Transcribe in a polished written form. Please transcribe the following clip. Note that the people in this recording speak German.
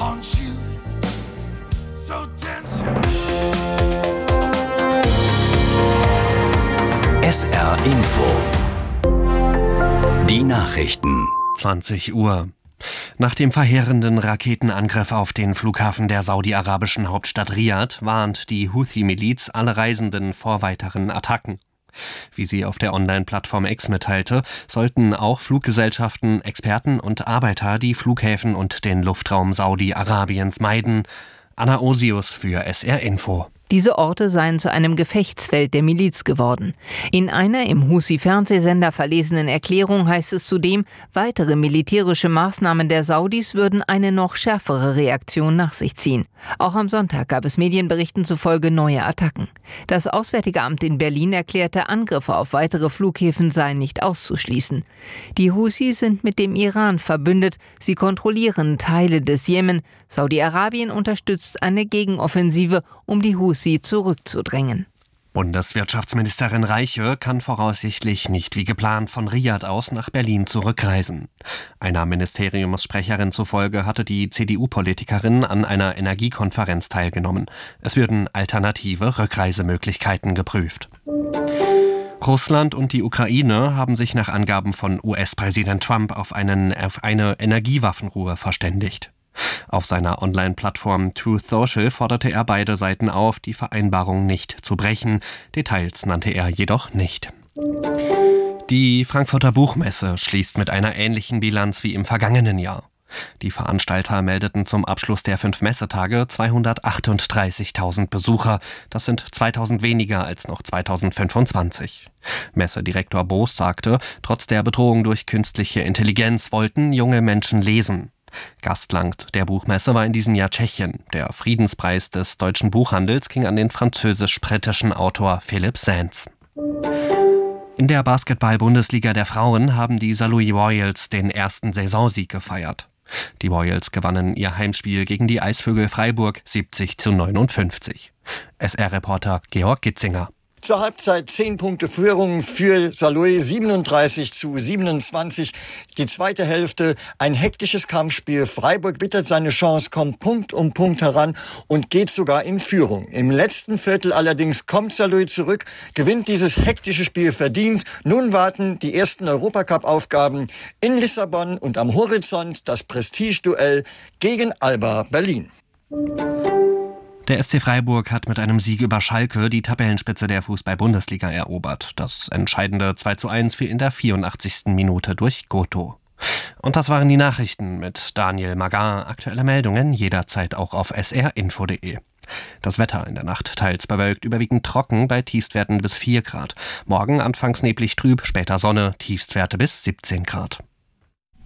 haunt you so tense. SR Info. Die Nachrichten. 20 Uhr. Nach dem verheerenden Raketenangriff auf den Flughafen der saudi-arabischen Hauptstadt Riad warnt die Houthi-Miliz alle Reisenden vor weiteren Attacken. Wie sie auf der Online-Plattform X mitteilte, sollten auch Fluggesellschaften, Experten und Arbeiter die Flughäfen und den Luftraum Saudi-Arabiens meiden. Anna Osius für SR Info. Diese Orte seien zu einem Gefechtsfeld der Miliz geworden. In einer im Houthi-Fernsehsender verlesenen Erklärung heißt es zudem, weitere militärische Maßnahmen der Saudis würden eine noch schärfere Reaktion nach sich ziehen. Auch am Sonntag gab es Medienberichten zufolge neue Attacken. Das Auswärtige Amt in Berlin erklärte, Angriffe auf weitere Flughäfen seien nicht auszuschließen. Die Houthis sind mit dem Iran verbündet. Sie kontrollieren Teile des Jemen. Saudi-Arabien unterstützt eine Gegenoffensive, um die Houthi zurückzudrängen. Bundeswirtschaftsministerin Reiche kann voraussichtlich nicht wie geplant von Riad aus nach Berlin zurückreisen. Einer Ministeriumssprecherin zufolge hatte die CDU-Politikerin an einer Energiekonferenz teilgenommen. Es würden alternative Rückreisemöglichkeiten geprüft. Russland und die Ukraine haben sich nach Angaben von US-Präsident Trump auf eine Energiewaffenruhe verständigt. Auf seiner Online-Plattform Truth Social forderte er beide Seiten auf, die Vereinbarung nicht zu brechen. Details nannte er jedoch nicht. Die Frankfurter Buchmesse schließt mit einer ähnlichen Bilanz wie im vergangenen Jahr. Die Veranstalter meldeten zum Abschluss der 5 Messetage 238.000 Besucher. Das sind 2.000 weniger als noch 2025. Messedirektor Boos sagte, trotz der Bedrohung durch künstliche Intelligenz wollten junge Menschen lesen. Gastland der Buchmesse war in diesem Jahr Tschechien. Der Friedenspreis des deutschen Buchhandels ging an den französisch-britischen Autor Philipp Sands. In der Basketball-Bundesliga der Frauen haben die Saarlouis Royals den ersten Saisonsieg gefeiert. Die Royals gewannen ihr Heimspiel gegen die Eisvögel Freiburg 70-59. SR-Reporter Georg Gitzinger. Zur Halbzeit 10 Punkte Führung für Saarlouis, 37-27. Die zweite Hälfte, ein hektisches Kampfspiel. Freiburg wittert seine Chance, kommt Punkt um Punkt heran und geht sogar in Führung. Im letzten Viertel allerdings kommt Saarlouis zurück, gewinnt dieses hektische Spiel verdient. Nun warten die ersten Europacup-Aufgaben in Lissabon und am Horizont das Prestigeduell gegen Alba Berlin. Der SC Freiburg hat mit einem Sieg über Schalke die Tabellenspitze der Fußball-Bundesliga erobert. Das entscheidende 2:1 fiel in der 84. Minute durch Goto. Und das waren die Nachrichten mit Daniel Magar. Aktuelle Meldungen jederzeit auch auf srinfo.de. Das Wetter in der Nacht teils bewölkt, überwiegend trocken bei Tiefstwerten bis 4 Grad. Morgen anfangs neblig trüb, später Sonne, Tiefstwerte bis 17 Grad.